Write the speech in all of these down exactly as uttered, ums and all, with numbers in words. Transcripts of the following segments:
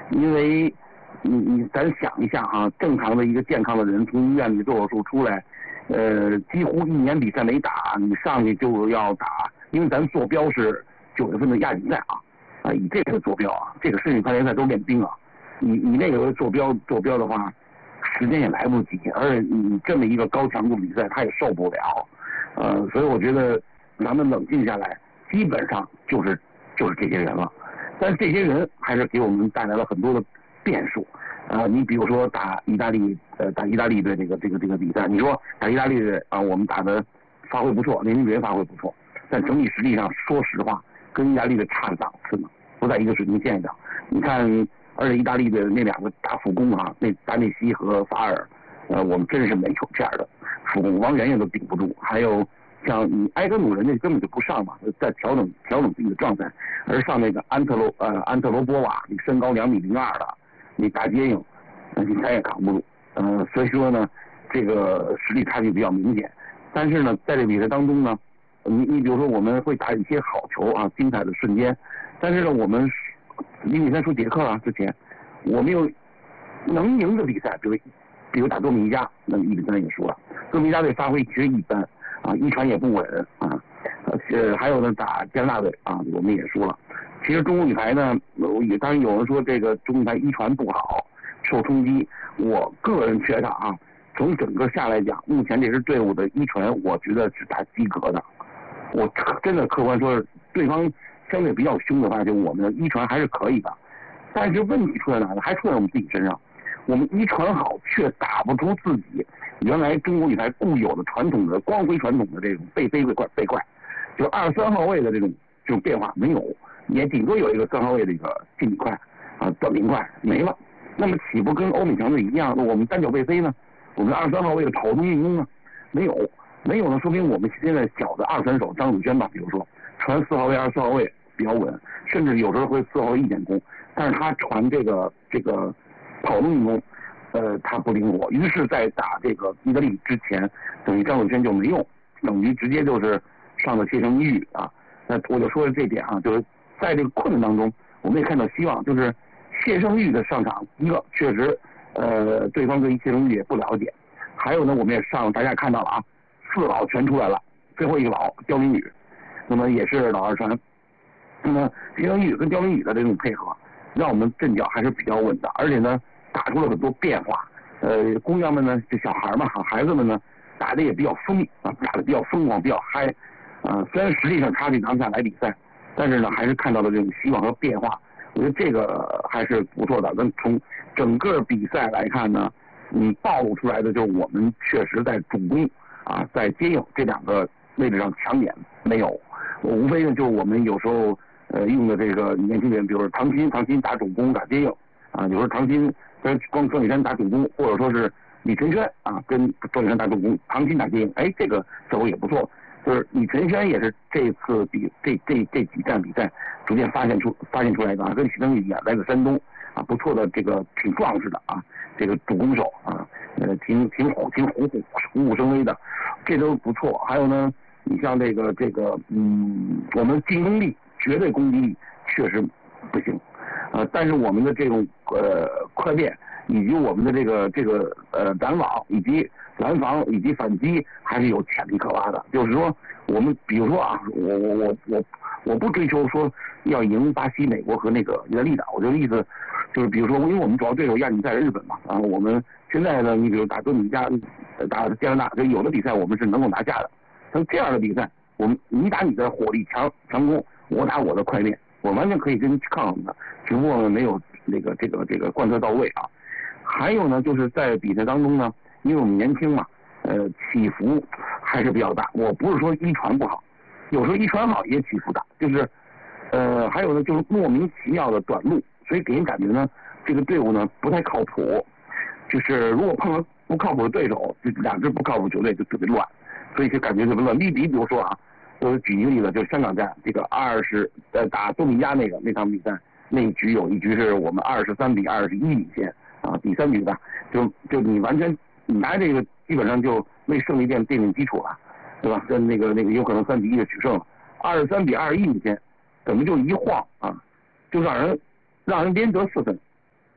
因为你你咱想一下啊，正常的一个健康的人从医院里做手术出来，呃，几乎一年比赛没打，你上去就要打，因为咱坐标是九月份的亚锦赛啊，啊，以这个坐标啊，这个世锦赛联赛都练兵啊，你你那个坐标坐标的话，时间也来不及，而且你这么一个高强度比赛他也受不了，呃，所以我觉得咱们冷静下来，基本上就是就是这些人了，但是这些人还是给我们带来了很多的变数。啊，你比如说打意大利，呃，打意大利的这个这个这个比赛，你说打意大利的啊，我们打的发挥不错，林俊杰发挥不错，但整体实力上，说实话，跟意大利的差着档次呢，不在一个水平线上。你看，而且意大利的那两个大副攻啊，那达内西和法尔，呃，我们真是没有这样的副攻，王源也都顶不住。还有像你埃格努人家根本就不上嘛，在调整调整自己的状态，而上那个安特罗呃安特罗波瓦，你身高两米零二的。你打接应，你谁也扛不住，呃，所以说呢，这个实力差距比较明显。但是呢，在这比赛当中呢，你你比如说我们会打一些好球啊，精彩的瞬间。但是呢，我们零比三输捷克了之前，我们有能赢的比赛，比如比如打多米尼加，那一比三也输了。多米尼加队发挥其实一般啊，一传也不稳啊，呃，还有呢打加拿大队啊，我们也输了。其实中国女排呢，也当然有人说这个中国女排一传不好，受冲击。我个人觉得啊，从整个下来讲，目前这支队伍的一传，我觉得是打及格的。我真的客观说，对方相对比较凶的话，就我们的一传还是可以的。但是问题出在哪呢？还出在我们自己身上。我们一传好，却打不出自己原来中国女排固有的传统的光辉传统的这种背飞背背快，就二三号位的这种这种变化没有。也顶多有一个三号位的一个进体快啊，短平快没了。那么岂不跟欧美强队一样？那我们单脚背飞呢？我们二三号位的跑动运攻呢？没有，没有呢，说明我们现在小的二传手张子轩吧，比如说传四号位、二四号位比较稳，甚至有时候会四号位一点攻，但是他传这个这个跑动运攻，呃，他不灵活。于是，在打这个意大利之前，等于张子轩就没用，等于直接就是上了谢成玉啊。那我就说这点啊，就是。在这个困难当中，我们也看到希望，就是谢胜玉的上场，一个确实，呃，对方对于谢胜玉也不了解，还有呢，我们也上，大家看到了啊，四老全出来了，最后一个老刁民宇，那么也是老二传，那么谢胜玉跟刁民宇的这种配合，让我们阵脚还是比较稳的，而且呢，打出了很多变化。呃，姑娘们呢，这小孩嘛，孩子们呢，打的也比较疯啊，打的比较疯狂，比较嗨，啊，虽然实际上差距拿不下来比赛。但是呢，还是看到了这种希望和变化，我觉得这个还是不错的。那从整个比赛来看呢，嗯，暴露出来的就是我们确实在主攻啊，在接应这两个位置上强点没有，无非呢就是我们有时候呃用的这个年轻人，比如说唐鑫，唐鑫打主攻打接应啊，有时候唐鑫跟光庄雨山打主攻，或者说是李晨轩啊跟庄雨山打主攻，唐鑫打接应，哎，这个效果也不错。就是李晨轩也是这次比这这这几站比赛逐渐发现出发现出来的啊，跟许登宇一样，来自山东啊，不错的这个挺壮实的啊，这个主攻手啊，呃，挺挺虎挺虎虎虎虎生威的，这都不错。还有呢，你像这个这个嗯，我们进攻力绝对攻击力确实不行，呃，但是我们的这种呃快变以及我们的这个这个呃拦网以及拦防以及反击还是有潜力可挖的。就是说，我们比如说啊，我我我我我不追求说要赢巴西、美国和那个意大利的，我这个意思就是，比如说，因为我们主要对手亚锦赛是日本嘛，啊，我们现在呢，你比如打多米尼加、打加拿大，就有的比赛我们是能够拿下的。像这样的比赛，我们你打你的火力强强攻，我打我的快面，我完全可以跟抗衡的，只不过呢没有那个这个这个贯彻到位啊。还有呢，就是在比赛当中呢。因为我们年轻嘛，呃，起伏还是比较大。我不是说一传不好，有时候一传好也起伏大，就是，呃，还有呢，就是莫名其妙的短路，所以给人感觉呢，这个队伍呢不太靠谱。就是如果碰到不靠谱的对手，就两支不靠谱球队就特别乱，所以就感觉特别乱。例比，比如说啊，我举一个例子，就是香港站这个二十呃打多米尼加那个那场比赛，那一局有一局是我们二十三比二十一领先啊，第三局吧，就就你完全。你拿这个基本上就为胜利奠奠定基础了，对吧？跟那个那个有可能三比一的取胜，二十三比二十一领先，怎么就一晃啊，就让人让人连得四分，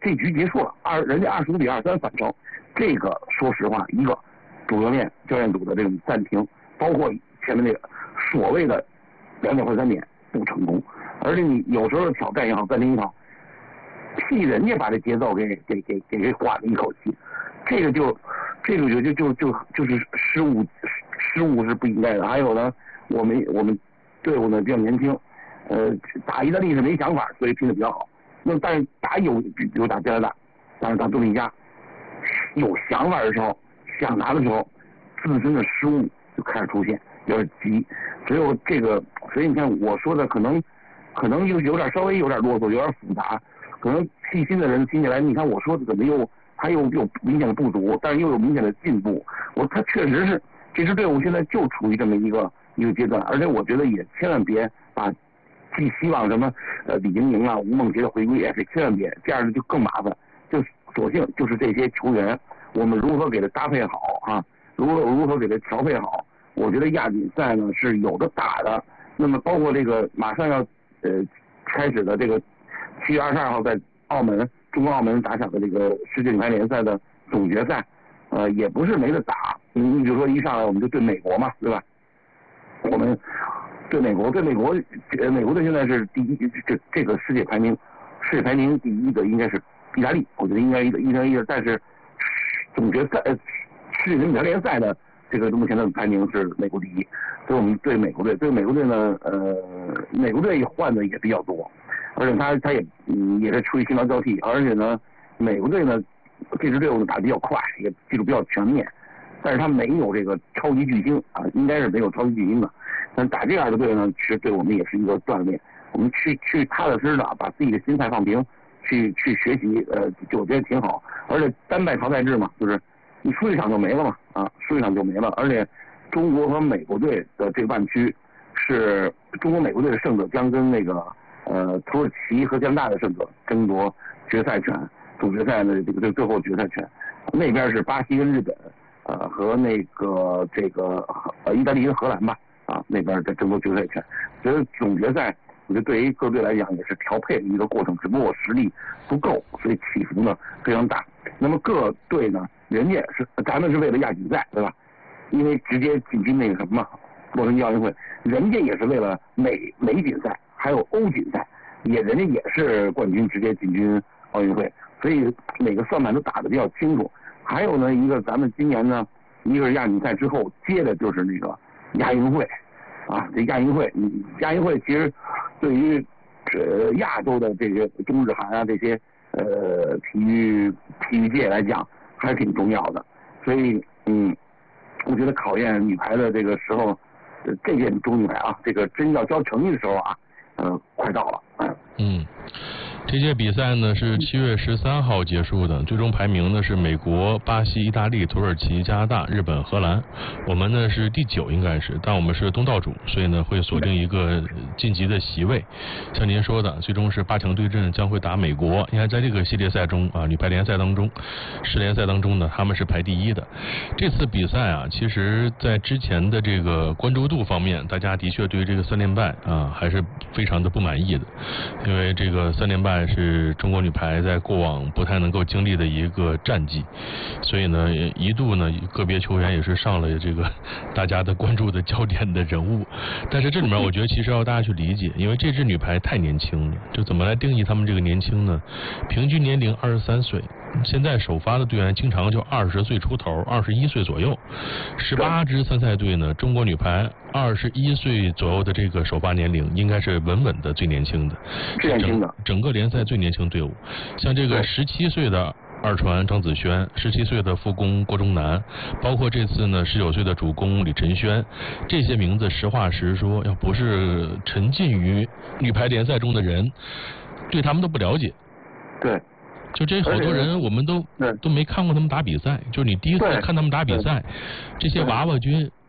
这局结束了，二人家二十五比二三反超，这个说实话，一个主教练教练组的这种暂停，包括前面那个所谓的两点换三点不成功，而且你有时候挑战也好，暂停也好，替人家把这节奏给给给给给缓了一口气，这个就这个就就就就就是失误失误是不应该的。还有呢，我们我们队伍呢比较年轻，呃，打意大利是没想法，所以拼的比较好。那但是打有比如打加拿大，但是打多米加有想法的时候，想拿的时候，自身的失误就开始出现，有点急。只有这个，所以你看我说的可能可能有有点稍微有点啰嗦，有点复杂。可能细心的人听起来，你看我说的怎么又他又有明显的不足，但是又有明显的进步。我他确实是这支队伍现在就处于这么一个一个阶段，而且我觉得也千万别把寄希望什么呃李盈莹啊、吴梦洁的回归，也是千万别，这样就更麻烦。就索性就是这些球员，我们如何给他搭配好啊？如何如何给他调配好？我觉得亚锦赛呢是有的打的。那么包括这个马上要呃开始的这个七月二十二号在澳门中国澳门打响的这个世界女排联赛的总决赛，呃也不是没得打。你比如说一上来我们就对美国嘛，对吧？我们对美国，对美国，呃，美国队现在是第一，这这个世界排名，世界排名第一的应该是意大利，我觉得应该意大利的，但是总决赛，呃，世界女排联赛的这个目前的排名是美国第一，所以我们对美国队，对美国队呢，呃，美国队换的也比较多，而且他他也嗯也是处于新老交替，而且呢，美国队呢这支队伍打得比较快，也技术比较全面，但是他没有这个超级巨星啊，应该是没有超级巨星的。但打这样的队呢，其实对我们也是一个锻炼。我们去去踏踏实实的把自己的心态放平，去去学习，呃，就我觉得挺好。而且单败淘汰制嘛，就是你输一场就没了嘛，啊，输一场就没了。而且中国和美国队的这个半区是中国美国队的胜者将跟那个呃土耳其和加拿大的胜者争夺决赛权，总决赛的这个最后决赛权。那边是巴西跟日本，呃和那个这个呃意大利跟荷兰吧。啊，那边在争夺决赛权，所以总决赛，我觉得对于各队来讲也是调配的一个过程，只不过实力不够，所以起伏呢非常大。那么各队呢，人家是咱们是为了亚锦赛，对吧？因为直接进军那个什么洛杉矶奥运会，人家也是为了美美锦赛，还有欧锦赛，也人家也是冠军直接进军奥运会，所以每个算盘都打得比较清楚。还有呢，一个咱们今年呢，一个是亚锦赛之后接的就是那个亚运会，啊，这亚运会，亚运会其实对于呃亚洲的这些中日韩啊这些呃体育体育界来讲还是挺重要的，所以嗯，我觉得考验女排的这个时候，呃、这届中女排啊，这个真要交成绩的时候啊，呃，快到了。 嗯，这届比赛呢是七月十三号结束的，最终排名呢是美国、巴西、意大利、土耳其、加拿大、日本、荷兰。我们呢是第九应该是，但我们是东道主，所以呢会锁定一个晋级的席位。像您说的，最终是八强对阵，将会打美国。应该在这个系列赛中啊，女排联赛当中，世联赛当中呢，他们是排第一的。这次比赛啊，其实在之前的这个关注度方面，大家的确对这个三连败啊还是非常的不满意的。因为这个三连败是中国女排在过往不太能够经历的一个战绩，所以呢，一度呢个别球员也是上了这个大家的关注的焦点的人物。但是这里面我觉得其实要大家去理解，因为这支女排太年轻了，就怎么来定义他们这个年轻呢？平均年龄二十三岁。现在首发的队员经常就二十岁出头，二十一岁左右。十八支参赛队呢，中国女排二十一岁左右的这个首发年龄，应该是稳稳的最年轻的， 最年轻的整整个联赛最年轻队伍。像这个十七岁的二传张子萱，十七岁的副攻郭钟南，包括这次呢十九岁的主攻李晨轩，这些名字实话实说，要不是沉浸于女排联赛中的人，对他们都不了解。 对。 就这好多人，我们都都没看过他们打比赛。就是你第一次看他们打比赛，这些娃娃军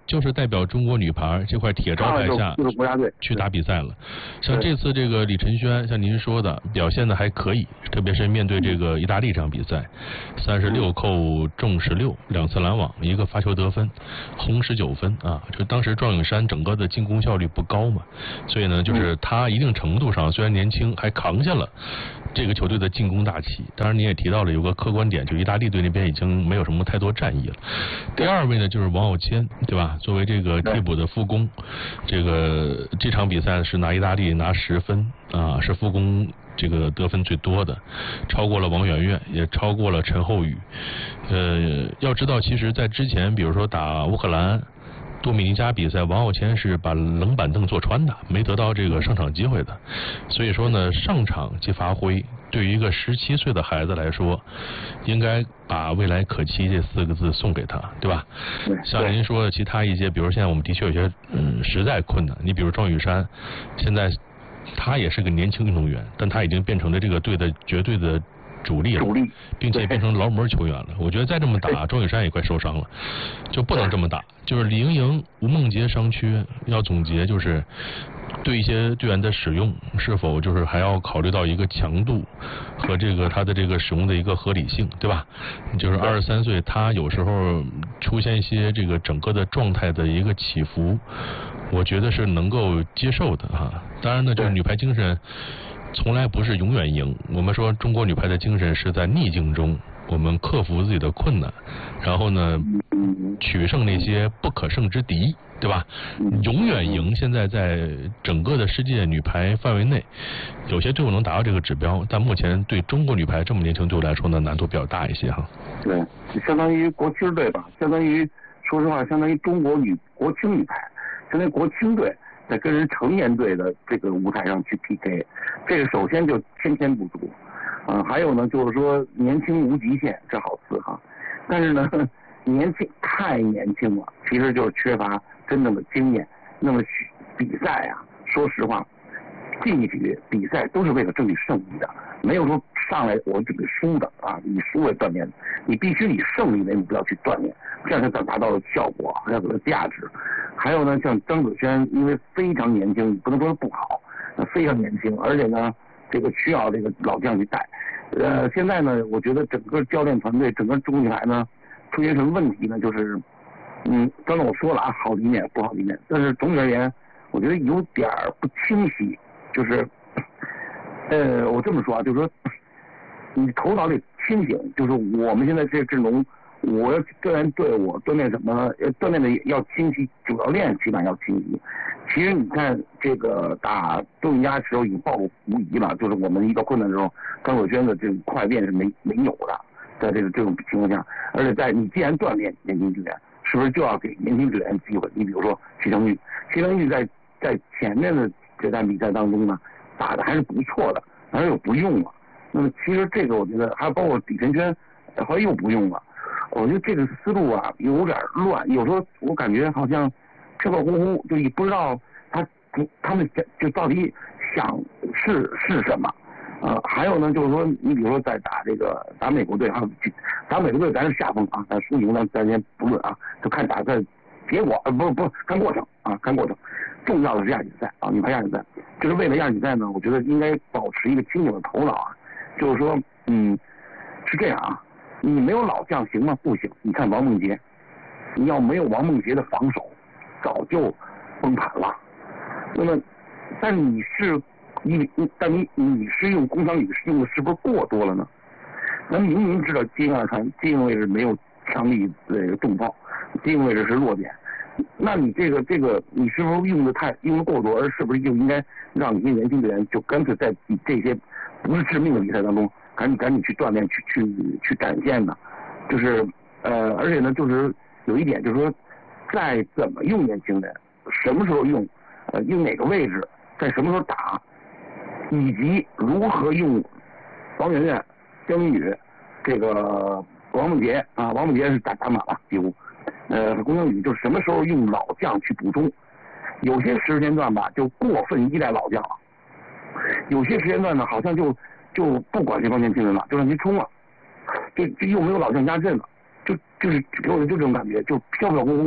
就是代表中国女排这块铁招牌下就是国家队去打比赛了。像这次这个李晨轩，像您说的表现的还可以，特别是面对这个意大利这场比赛，三十六扣中十六，两次拦网，一个发球得分，轰十九分啊！就当时庄永山整个的进攻效率不高嘛，所以呢，就是他一定程度上虽然年轻，还扛下了这个球队的进攻大旗。当然，你也提到了有个客观点，就意大利队那边已经没有什么太多战意了。第二位呢，就是王傲谦，对吧？作为这个替补的副攻，这个这场比赛是拿意大利拿十分啊，是副攻这个得分最多的，超过了王媛媛，也超过了陈厚宇。呃，要知道，其实在之前，比如说打乌克兰、多米尼加比赛，王傲谦是把冷板凳坐穿的，没得到这个上场机会的。所以说呢，上场即发挥，对于一个十七岁的孩子来说，应该把未来可期这四个字送给他，对吧？像您说的其他一些，比如现在我们的确有些嗯实在困难，你比如庄宇珊，现在他也是个年轻运动员，但他已经变成了这个队的绝对的主力了，并且变成劳模球员了。我觉得再这么打，庄宇珊也快受伤了，就不能这么打。就是李盈莹、吴梦洁伤缺，要总结就是对一些队员的使用是否就是还要考虑到一个强度和这个他的这个使用的一个合理性，对吧？就是二十三岁，他有时候出现一些这个整个的状态的一个起伏，我觉得是能够接受的哈。当然呢，就是女排精神从来不是永远赢。我们说中国女排的精神是在逆境中，我们克服自己的困难，然后呢，取胜那些不可胜之敌，对吧？永远赢，现在在整个的世界女排范围内，有些队伍能达到这个指标，但目前对中国女排这么年轻队伍来说呢，难度比较大一些哈。 对，相当于国青队吧，相当于说实话，相当于中国女国青女排，相当于国青队在跟人成年队的这个舞台上去 P K， 这个首先就先天不足，啊、呃，还有呢就是说年轻无极限，这好词哈，但是呢年轻太年轻了，其实就是缺乏真正的经验。那么比赛啊，说实话，竞技体育比赛都是为了争取胜利的，没有说上来我准备输的啊，以输为锻炼，你必须以胜利为目标去锻炼，这样才能达到的效果，还有它的价值。还有呢，像张子萱，因为非常年轻，不能说不好，非常年轻，而且呢，这个需要这个老将去带。呃，现在呢，我觉得整个教练团队，整个中国女排呢，出现什么问题呢？就是，嗯，刚才我说了啊，好的一面，不好的一面，但是总体而言，我觉得有点不清晰，就是，呃，我这么说啊，就是说，你头脑里清醒，就是我们现在这个阵容。我要锻炼队伍，锻炼什么呢？锻炼的要清晰，主要练起码要清晰。其实你看这个打多米尼加时候已经暴露无遗了，就是我们遇到困难的时候，张可轩的这种快练是没没有的，在这个这种情况下，而且在你既然锻炼年轻队员，是不是就要给年轻队员机会？你比如说徐成玉，徐成玉在在前面的这场比赛当中呢，打的还是不错的，而又不用了。那么其实这个我觉得还包括李晨轩，后来又不用了。我觉得这个思路啊有点乱，有时候我感觉好像飘飘忽忽，就也不知道他他们就到底想是是什么。呃，还有呢，就是说你比如说在打这个打美国队啊，打美国队咱是下风啊，咱输赢咱咱先不论啊，就看打赛结果，呃不不看过程啊，看过程。重要的是亚锦赛啊，女排亚锦赛，就是为了亚锦赛呢，我觉得应该保持一个清醒的头脑啊，就是说嗯是这样啊。你没有老将行吗？不行。你看王梦洁，你要没有王梦洁的防守，早就崩盘了。那么，但你是你，但你你是用工商语用的是不是过多了呢？咱明明知道接应二传接应位置没有强力这个重炮，接应位置是弱点，那你这个这个你是不是用的太用的过多？而是不是就应该让你这年轻的人就干脆在这些不是致命的比赛当中？赶紧赶紧去锻炼，去去去展现的，就是呃，而且呢，就是有一点，就是说，在怎么用年轻人，什么时候用，呃，用哪个位置，在什么时候打，以及如何用王媛媛、姜明宇，这个王梦洁啊，王梦洁是打打满了几乎，呃，龚翔宇就是什么时候用老将去补充，有些时间段吧，就过分依赖老将了，有些时间段呢，好像就。就不管这帮年轻人了，就让您冲了，就就又没有老将压阵了，就就是给我的就这种感觉，就飘飘忽忽，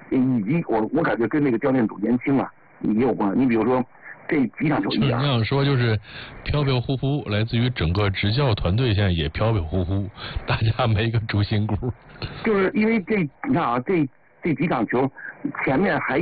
以及我我感觉跟那个教练组年轻啊也有关。你比如说这几场球就这样说，就是飘飘忽忽，来自于整个执教团队现在也飘飘忽忽，大家没个主心骨。 就是因为这你看啊，这这几场球前面还